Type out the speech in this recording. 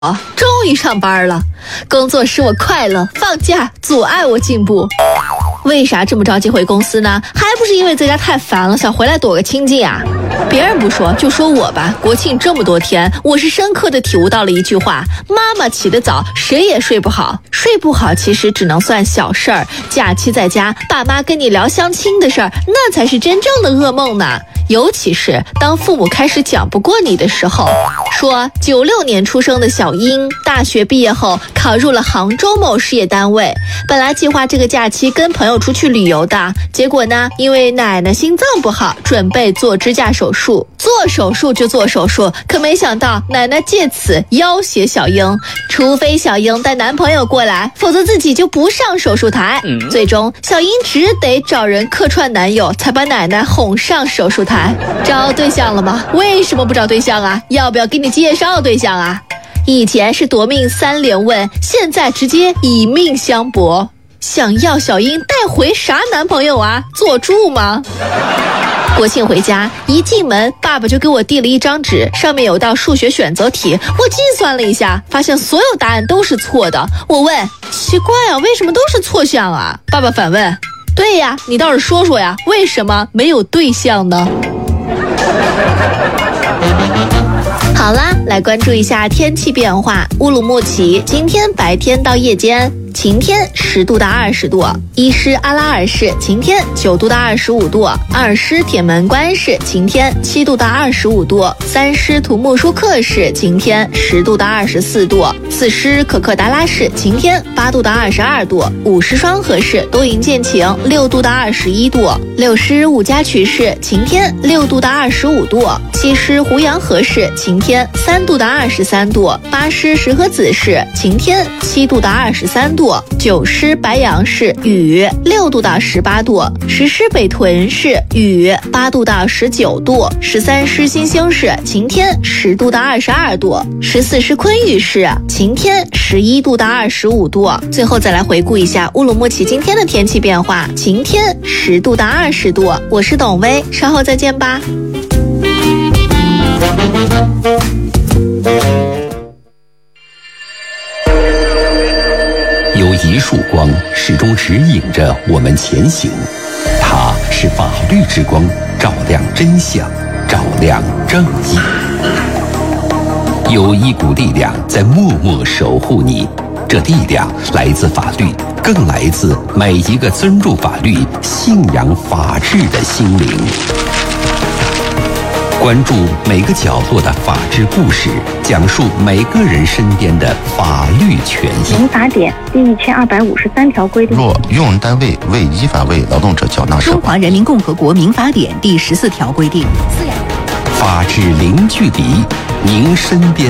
终于上班了，工作使我快乐，放假阻碍我进步。为啥这么着急回公司呢？还不是因为在家太烦了，想回来躲个清静啊。别人不说，就说我吧，国庆这么多天，我是深刻的体悟到了一句话：妈妈起得早，谁也睡不好。睡不好其实只能算小事儿，假期在家，爸妈跟你聊相亲的事儿，那才是真正的噩梦呢。尤其是当父母开始讲不过你的时候，说96年出生的小英，大学毕业后考入了杭州某事业单位，本来计划这个假期跟朋友出去旅游的，结果呢，因为奶奶心脏不好，准备做支架手术。做手术就做手术，可没想到奶奶借此要挟小英，除非小英带男朋友过来，否则自己就不上手术台。最终小英只得找人客串男友，才把奶奶哄上手术台。找对象了吗？为什么不找对象啊？要不要给你介绍对象啊？以前是夺命3连问，现在直接以命相搏。想要小英带回啥男朋友啊？做猪吗？国庆回家，一进门，爸爸就给我递了一张纸，上面有道数学选择题。我计算了一下，发现所有答案都是错的。我问，奇怪啊，为什么都是错项啊？爸爸反问，对呀，你倒是说说呀，为什么没有对象呢？好啦，来关注一下天气变化。乌鲁木齐今天白天到夜间晴天，10度到20度；伊施阿拉尔市晴天，9度到25度；二施铁门关市晴天，7度到25度；三施土木舒克市晴天，10度到24度；四施可可达拉市晴天，8度到22度；五施双河市多云见晴，6度到21度；六施五家渠市晴天，6度到25度；七施胡杨河市晴天，3度到23度；八施石河子市晴天，7度到23度；九施白杨市雨，6度到18度；十施北屯市雨，8度到19度；13施新兴市晴天，10度到22度；14施昆玉市晴天，11度到25度。最后再来回顾一下乌鲁木齐今天的天气变化：晴天，10度到20度。我是董薇，稍后再见吧。 有一束光始终指引着我们前行，它是法律之光，照亮真相，照亮正义。有一股力量在默默守护你，这力量来自法律，更来自每一个尊重法律、信仰法治的心灵。关注每个角落的法治故事，讲述每个人身边的法律权益。 民法典第1253条规定， 若用人单位未依法为劳动者缴纳社保。 中华人民共和国民法典第14条规定， 法治零距离，您身边